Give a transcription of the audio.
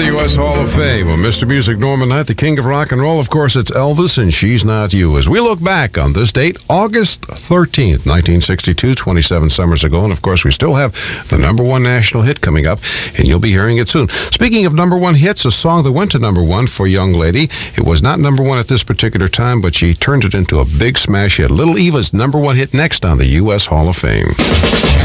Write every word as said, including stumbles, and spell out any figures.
the U S Hall of Fame. Well, Mister Music Norman Knight, the king of rock and roll. Of course, it's Elvis, and She's Not You. As we look back on this date, August thirteenth, nineteen sixty-two, twenty-seven summers ago. And, of course, we still have the number one national hit coming up, and you'll be hearing it soon. Speaking of number one hits, a song that went to number one for Young Lady. It was not number one at this particular time, but she turned it into a big smash hit. Little Eva's number one hit next on the U S Hall of Fame.